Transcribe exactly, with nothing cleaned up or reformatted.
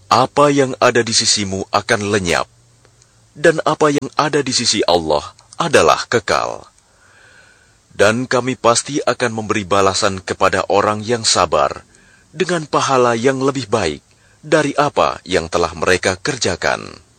Apa yang ada di sisimu akan lenyap, dan apa yang ada di sisi Allah adalah kekal. Dan kami pasti akan memberi balasan kepada orang yang sabar dengan pahala yang lebih baik dari apa yang telah mereka kerjakan.